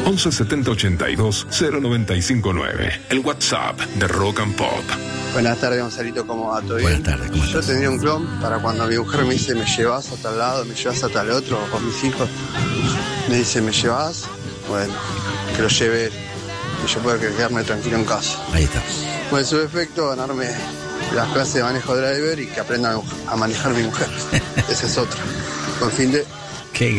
11 70 82 0959. El WhatsApp de Rock and Pop. Buenas tardes, Gonzalito, ¿cómo va? ¿Todo bien? Buenas tardes, ¿cómo estás? Yo tendría un clon para cuando mi mujer me dice me llevas a tal lado, me llevas a tal otro, o mis hijos me dicen me llevas, bueno, que lo lleve, que yo pueda quedarme tranquilo en casa. Ahí está. Pues su efecto, ganarme las clases de manejo driver y que aprenda a manejar mi mujer. Esa es otra. Con fin de...